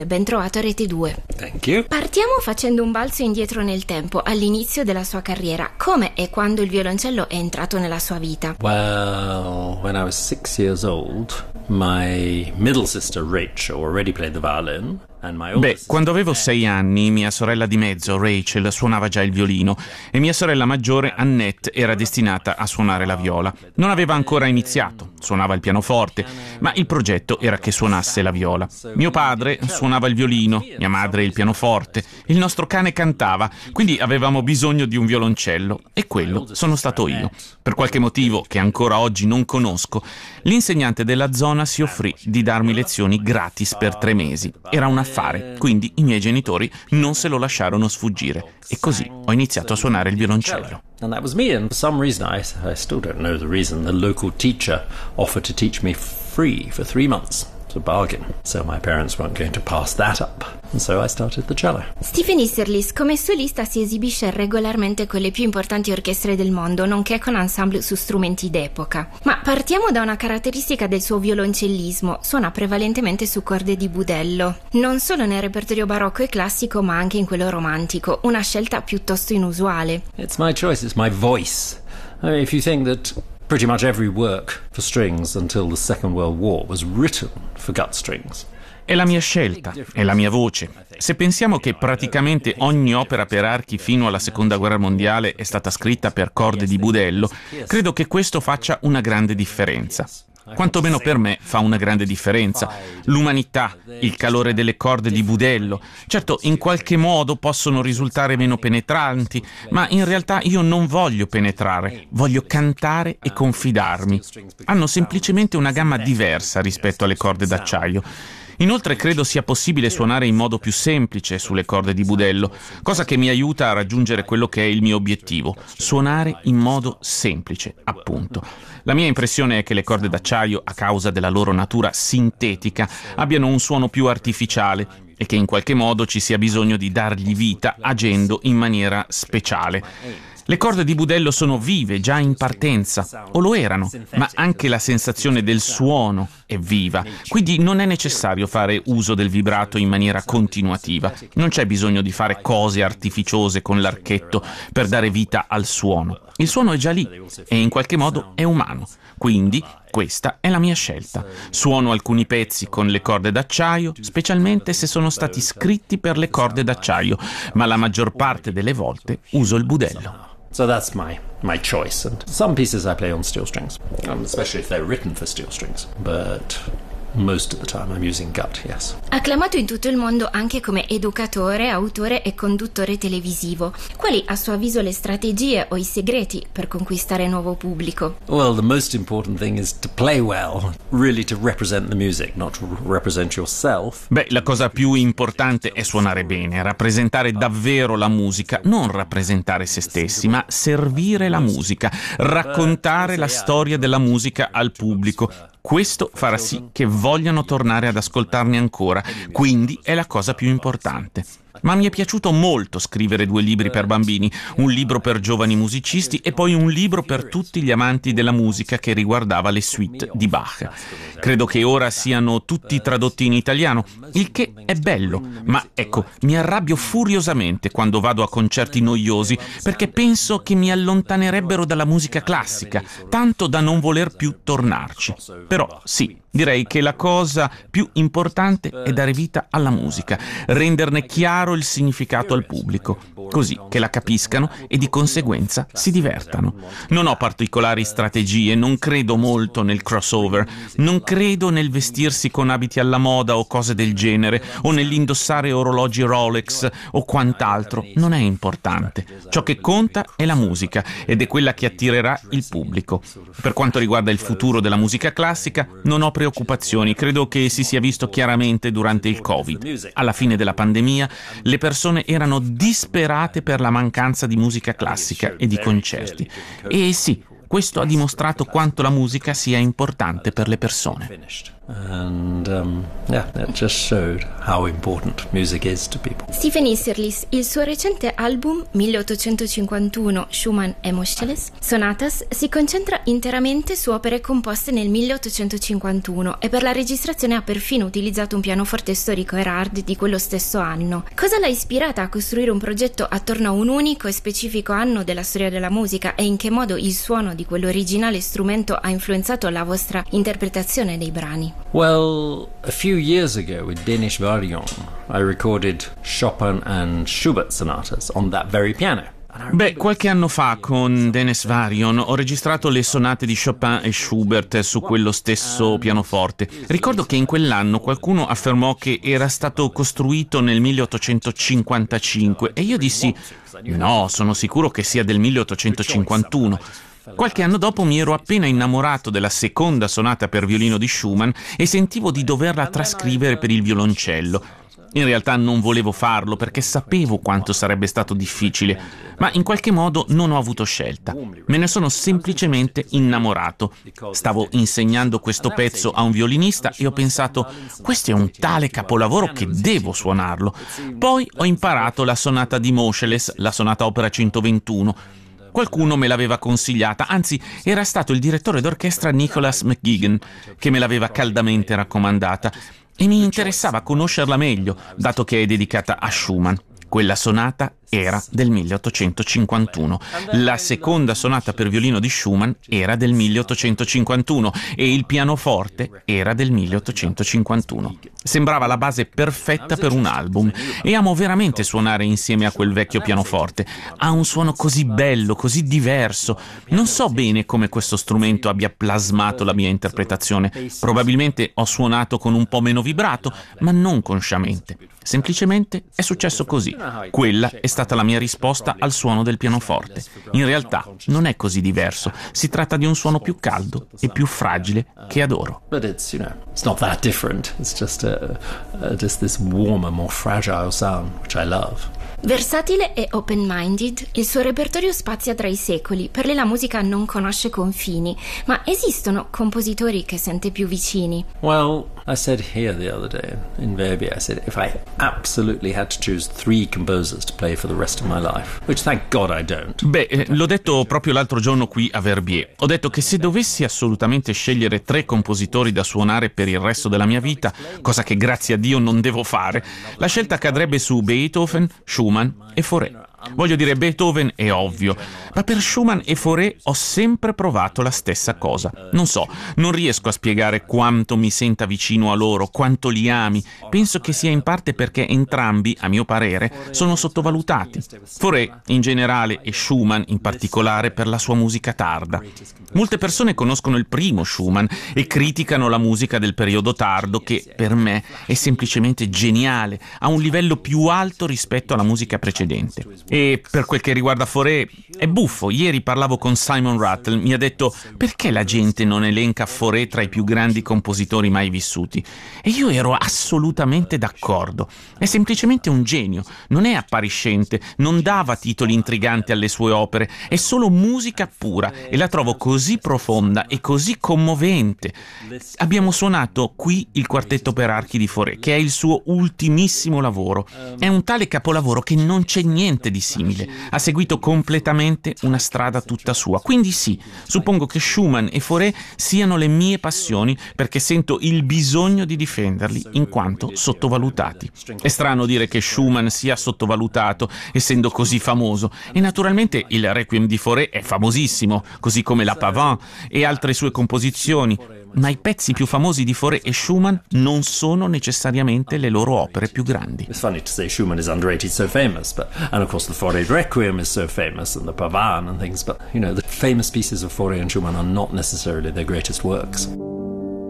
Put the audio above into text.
Ben trovato a Rete 2. Thank you. Partiamo facendo un balzo indietro nel tempo, all'inizio della sua carriera. Come e quando il violoncello è entrato nella sua vita? Well, when I was 6 years old, my middle sister Rachel already played the violin. Quando avevo 6 anni, mia sorella di mezzo, Rachel, suonava già il violino e mia sorella maggiore, Annette, era destinata a suonare la viola. Non aveva ancora iniziato, suonava il pianoforte, ma il progetto era che suonasse la viola. Mio padre suonava il violino, mia madre il pianoforte, il nostro cane cantava, quindi avevamo bisogno di un violoncello e quello sono stato io. Per qualche motivo, che ancora oggi non conosco, l'insegnante della zona si offrì di darmi lezioni gratis per 3 mesi. Era un affare, quindi i miei genitori non se lo lasciarono sfuggire e così ho iniziato a suonare il violoncello. And that was me, and for some reason, I still don't know the reason, the local teacher offered to teach me free for 3 months. It's a bargain. So my parents weren't going to pass that up. And so I started the cello. Stephen Easterlis come solista si esibisce regolarmente con le più importanti orchestre del mondo, nonché con ensemble su strumenti d'epoca. Ma partiamo da una caratteristica del suo violoncellismo: suona prevalentemente su corde di budello, non solo nel repertorio barocco e classico, ma anche in quello romantico, una scelta piuttosto inusuale. It's my choice, it's my voice. I mean, if you think that pretty much every work for strings until the Second World War was written for gut strings. È la mia scelta, è la mia voce. Se pensiamo che praticamente ogni opera per archi fino alla Seconda Guerra Mondiale è stata scritta per corde di budello, credo che questo faccia una grande differenza. Quantomeno per me fa una grande differenza. L'umanità, il calore delle corde di budello. Certo, in qualche modo possono risultare meno penetranti, ma in realtà io non voglio penetrare, voglio cantare e confidarmi. Hanno semplicemente una gamma diversa rispetto alle corde d'acciaio. Inoltre credo sia possibile suonare in modo più semplice sulle corde di budello, cosa che mi aiuta a raggiungere quello che è il mio obiettivo, suonare in modo semplice, appunto. La mia impressione è che le corde d'acciaio, a causa della loro natura sintetica, abbiano un suono più artificiale e che in qualche modo ci sia bisogno di dargli vita agendo in maniera speciale. Le corde di budello sono vive già in partenza, o lo erano, ma anche la sensazione del suono è viva, quindi non è necessario fare uso del vibrato in maniera continuativa. Non c'è bisogno di fare cose artificiose con l'archetto per dare vita al suono. Il suono è già lì e in qualche modo è umano, quindi questa è la mia scelta. Suono alcuni pezzi con le corde d'acciaio, specialmente se sono stati scritti per le corde d'acciaio, ma la maggior parte delle volte uso il budello. So that's my choice. And some pieces I play on steel strings, especially if they're written for steel strings. But most of the time I'm using gut, yes. Acclamato in tutto il mondo anche come educatore, autore e conduttore televisivo. Quali a suo avviso le strategie o i segreti per conquistare nuovo pubblico? Well, the most important thing is to play well, really to represent the music, not to represent yourself. La cosa più importante è suonare bene, rappresentare davvero la musica, non rappresentare se stessi, ma servire la musica, raccontare la storia della musica al pubblico. Questo farà sì che vogliano tornare ad ascoltarne ancora, quindi è la cosa più importante. Ma mi è piaciuto molto scrivere 2 libri per bambini, un libro per giovani musicisti e poi un libro per tutti gli amanti della musica che riguardava le suite di Bach. Credo che ora siano tutti tradotti in italiano, il che è bello, ma ecco, mi arrabbio furiosamente quando vado a concerti noiosi perché penso che mi allontanerebbero dalla musica classica, tanto da non voler più tornarci. Però sì, direi che la cosa più importante è dare vita alla musica, renderne chiaro il significato al pubblico, così che la capiscano e di conseguenza si divertano. Non ho particolari strategie, non credo molto nel crossover, non credo nel vestirsi con abiti alla moda o cose del genere, o nell'indossare orologi Rolex o quant'altro, non è importante. Ciò che conta è la musica ed è quella che attirerà il pubblico. Per quanto riguarda il futuro della musica classica, non ho preoccupazioni, credo che si sia visto chiaramente durante il Covid. Alla fine della pandemia le persone erano disperate per la mancanza di musica classica e di concerti. E sì, questo ha dimostrato quanto la musica sia importante per le persone. And it just showed how important music is to people. Stephen Isserlis, il suo recente album 1851 Schumann e Moscheles Sonatas si concentra interamente su opere composte nel 1851 e per la registrazione ha perfino utilizzato un pianoforte storico Erhard di quello stesso anno. Cosa l'ha ispirata a costruire un progetto attorno a un unico e specifico anno della storia della musica e in che modo il suono di quell'originale strumento ha influenzato la vostra interpretazione dei brani? Well, a few years ago with Danish Varion, I recorded Chopin and Schubert sonatas on that very piano. Beh, qualche anno fa con Denis Varion ho registrato le sonate di Chopin e Schubert su quello stesso pianoforte. Ricordo che in quell'anno qualcuno affermò che era stato costruito nel 1855 e io dissi no, sono sicuro che sia del 1851. Qualche anno dopo mi ero appena innamorato della seconda sonata per violino di Schumann e sentivo di doverla trascrivere per il violoncello. In realtà non volevo farlo perché sapevo quanto sarebbe stato difficile, ma in qualche modo non ho avuto scelta. Me ne sono semplicemente innamorato. Stavo insegnando questo pezzo a un violinista e ho pensato, questo è un tale capolavoro che devo suonarlo. Poi ho imparato la sonata di Moscheles, la sonata opera 121. Qualcuno me l'aveva consigliata, anzi era stato il direttore d'orchestra Nicholas McGuigan che me l'aveva caldamente raccomandata e mi interessava conoscerla meglio, dato che è dedicata a Schumann. Quella sonata era del 1851. La seconda sonata per violino di Schumann era del 1851 e il pianoforte era del 1851. Sembrava la base perfetta per un album e amo veramente suonare insieme a quel vecchio pianoforte. Ha un suono così bello, così diverso. Non so bene come questo strumento abbia plasmato la mia interpretazione. Probabilmente ho suonato con un po' meno vibrato, ma non consciamente. Semplicemente è successo così. Quella è stata la mia risposta al suono del pianoforte. In realtà non è così diverso. Si tratta di un suono più caldo e più fragile che adoro. But it's not that different. It's just this warmer, more fragile sound, which I love. Versatile e open-minded, il suo repertorio spazia tra i secoli, per lei la musica non conosce confini, ma esistono compositori che sente più vicini? Well, I said here the other day in Verbi, I said if I absolutely had to choose 3 composers to play for the rest of my life, which thank God I don't. Beh, l'ho detto proprio l'altro giorno qui a Verbier. Ho detto che se dovessi assolutamente scegliere 3 compositori da suonare per il resto della mia vita, cosa che grazie a Dio non devo fare, la scelta cadrebbe su Beethoven, Schumann e Fauré. Voglio dire, Beethoven è ovvio, ma per Schumann e Fauré ho sempre provato la stessa cosa. Non so, non riesco a spiegare quanto mi senta vicino a loro, quanto li ami. Penso che sia in parte perché entrambi, a mio parere, sono sottovalutati. Fauré in generale e Schumann in particolare per la sua musica tarda. Molte persone conoscono il primo Schumann e criticano la musica del periodo tardo che, per me, è semplicemente geniale, a un livello più alto rispetto alla musica precedente. E per quel che riguarda Fauré, è buffo. Ieri parlavo con Simon Rattle, mi ha detto perché la gente non elenca Fauré tra i più grandi compositori mai vissuti? E io ero assolutamente d'accordo. È semplicemente un genio, non è appariscente, non dava titoli intriganti alle sue opere, è solo musica pura e la trovo così profonda e così commovente. Abbiamo suonato qui il quartetto per archi di Fauré, che è il suo ultimissimo lavoro. È un tale capolavoro che non c'è niente di simile, ha seguito completamente una strada tutta sua. Quindi sì, suppongo che Schumann e Fauré siano le mie passioni perché sento il bisogno di difenderli in quanto sottovalutati. È strano dire che Schumann sia sottovalutato essendo così famoso e naturalmente il Requiem di Fauré è famosissimo, così come la Pavane e altre sue composizioni, ma i pezzi più famosi di Fauré e Schumann non sono necessariamente le loro opere più grandi. It's funny to say Schumann is underrated, so famous, and of course the Fauré Requiem is so famous and the Pavane and things, but the famous pieces of Fauré and Schumann are not necessarily their greatest works.